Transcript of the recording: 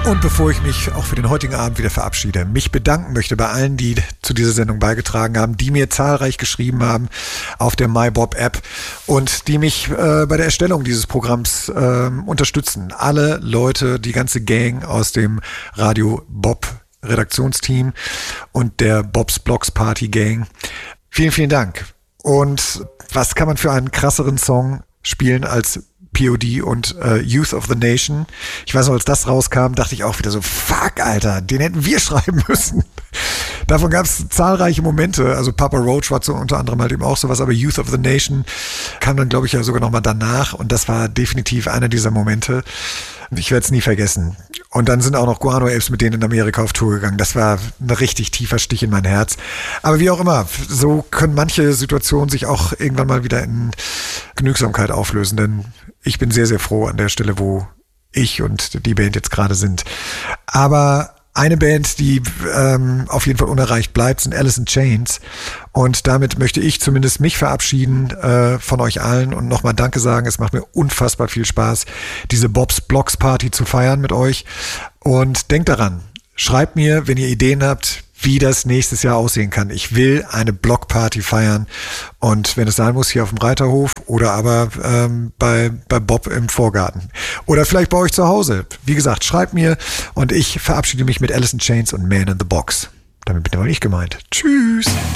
Und bevor ich mich auch für den heutigen Abend wieder verabschiede, mich bedanken möchte bei allen, die zu dieser Sendung beigetragen haben, die mir zahlreich geschrieben haben auf der MyBob-App und die mich bei der Erstellung dieses Programms unterstützen. Alle Leute, die ganze Gang aus dem Radio Bob Redaktionsteam und der Bobs Blocks Party Gang. Vielen, vielen Dank. Und was kann man für einen krasseren Song spielen als POD und Youth of the Nation. Ich weiß noch, als das rauskam, dachte ich auch wieder so, fuck, Alter, den hätten wir schreiben müssen. Davon gab es zahlreiche Momente. Also Papa Roach war so unter anderem halt eben auch sowas, aber Youth of the Nation kam dann, glaube ich, ja sogar nochmal danach. Und das war definitiv einer dieser Momente. Ich werde es nie vergessen. Und dann sind auch noch Guano Apes mit denen in Amerika auf Tour gegangen. Das war ein richtig tiefer Stich in mein Herz. Aber wie auch immer, so können manche Situationen sich auch irgendwann mal wieder in Genügsamkeit auflösen. Denn ich bin sehr, sehr froh an der Stelle, wo ich und die Band jetzt gerade sind. Aber eine Band, die auf jeden Fall unerreicht bleibt, sind Alice in Chains. Und damit möchte ich zumindest mich verabschieden von euch allen und nochmal Danke sagen. Es macht mir unfassbar viel Spaß, diese Bobs Blocks Party zu feiern mit euch. Und denkt daran, schreibt mir, wenn ihr Ideen habt, wie das nächstes Jahr aussehen kann. Ich will eine Blockparty feiern und wenn es sein muss, hier auf dem Reiterhof oder aber bei Bob im Vorgarten. Oder vielleicht bei euch zu Hause. Wie gesagt, schreibt mir und ich verabschiede mich mit Alice in Chains und Man in the Box. Damit bin aber ich gemeint. Tschüss!